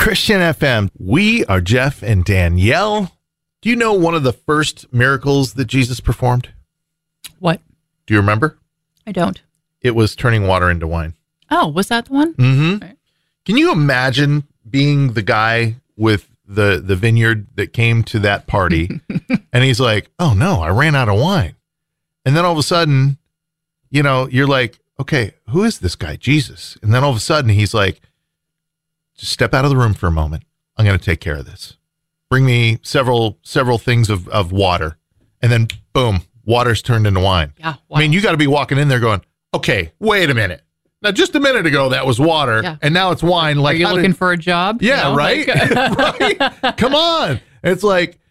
Christian FM. We are Jeff and Danielle. Do you know one of the first miracles that Jesus performed? What? Do you remember? I don't. It was turning water into wine. Oh, was that the one? Mm-hmm. Right. Can you imagine being the guy with the vineyard that came to that party and he's like, oh no, I ran out of wine. And then all of a sudden, you know, you're like, okay, who is this guy? Jesus. And then all of a sudden he's like, just step out of the room for a moment. I'm going to take care of this. Bring me several things of water. And then boom, water's turned into wine. Yeah. Wow. I mean, you got to be walking in there going, okay, wait a minute. Now, just a minute ago, that was water, and now it's wine. Like, are you looking for a job? Yeah, you know, right? Like, right? Come on. It's like,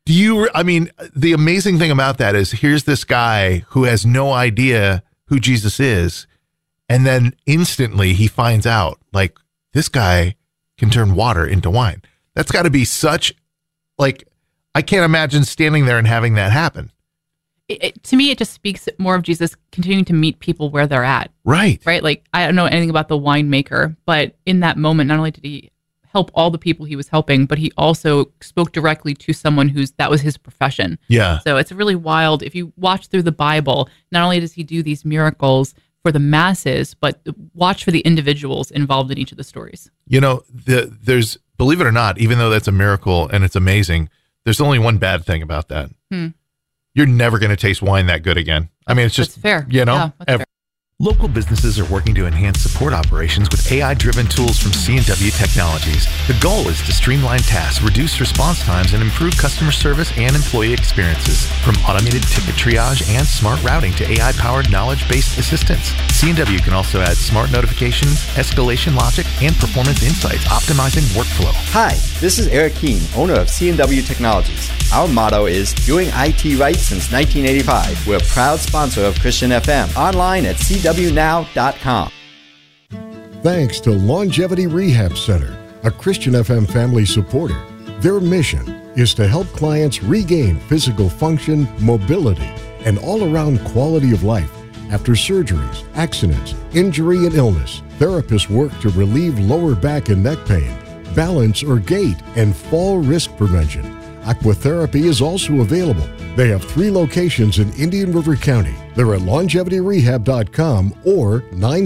the amazing thing about that is here's this guy who has no idea who Jesus is, and then instantly he finds out, like, this guy can turn water into wine. That's got to be such, like, I can't imagine standing there and having that happen. To me, it just speaks more of Jesus continuing to meet people where they're at. Right. Right. Like, I don't know anything about the winemaker, but in that moment, not only did he help all the people he was helping, but he also spoke directly to someone that was his profession. Yeah. So it's really wild. If you watch through the Bible, not only does he do these miracles for the masses, but watch for the individuals involved in each of the stories. You know, there's, believe it or not, even though that's a miracle and it's amazing, there's only one bad thing about that. You're never going to taste wine that good again. I mean, it's just, that's fair. You know, yeah, that's fair. Local businesses are working to enhance support operations with AI-driven tools from C&W Technologies. The goal is to streamline tasks, reduce response times, and improve customer service and employee experiences. From automated ticket triage and smart routing to AI-powered knowledge-based assistance, C&W can also add smart notifications, escalation logic, and performance insights, optimizing workflow. Hi, this is Eric Keene, owner of C&W Technologies. Our motto is doing IT right since 1985. We're a proud sponsor of Christian FM. Online at cwnow.com. Thanks to Longevity Rehab Center, a Christian FM family supporter. Their mission is to help clients regain physical function, mobility, and all-around quality of life after surgeries, accidents, injury, and illness. Therapists work to relieve lower back and neck pain, balance or gait, and fall risk prevention. Aquatherapy is also available. They have 3 locations in Indian River County. They're at longevityrehab.com or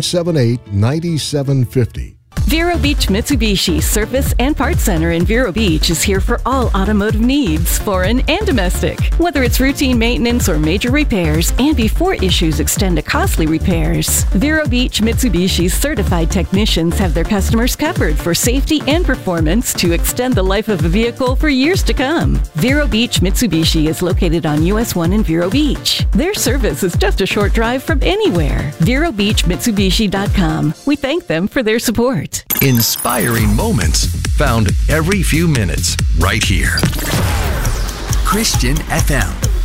978-9750. Vero Beach Mitsubishi Service and Parts Center in Vero Beach is here for all automotive needs, foreign and domestic. Whether it's routine maintenance or major repairs, and before issues extend to costly repairs, Vero Beach Mitsubishi's certified technicians have their customers covered for safety and performance to extend the life of a vehicle for years to come. Vero Beach Mitsubishi is located on US 1 in Vero Beach. Their service is just a short drive from anywhere. VeroBeachMitsubishi.com. We thank them for their support. Inspiring moments found every few minutes right here. Christian FM.